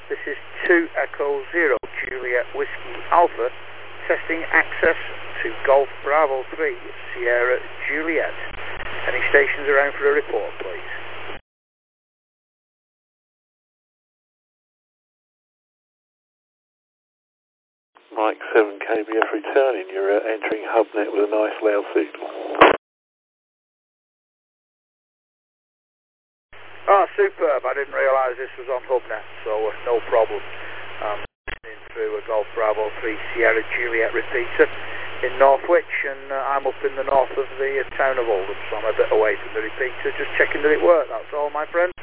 This is 2 Echo 0 Juliet Whiskey Alpha, testing access to Golf Bravo 3 Sierra Juliet. Any stations around for a report, please? Mike 7 KBF returning, you're entering HubNet with a nice loud signal. Ah, superb. I didn't realise this was on HubNet, so no problem. Listening through a Golf Bravo 3 Sierra Juliet repeater in Northwich, and I'm up in the north of the town of Oldham, so I'm a bit away from the repeater, just checking that it worked, that's all, my friend.